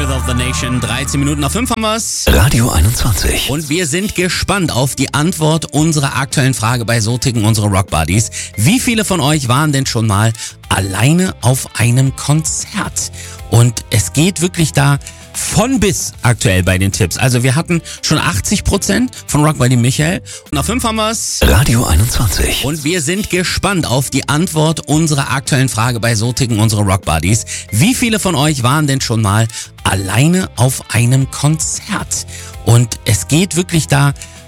Rhythm of the Nation. 13 Minuten nach 5 haben wir's. Radio 21. Und wir sind gespannt auf die Antwort unserer aktuellen Frage bei So ticken unsere Rock Buddies. Wie viele von euch waren denn schon mal alleine auf einem Konzert? Und es geht wirklich da von bis aktuell bei den Tipps. Also wir hatten schon 80% von Rock Buddy Michael. Und nach 5 haben wir's. Radio 21. Und wir sind gespannt auf die Antwort unserer aktuellen Frage bei So ticken unsere Rock Buddies. Wie viele von euch waren denn schon mal alleine auf einem Konzert? Und es geht wirklich da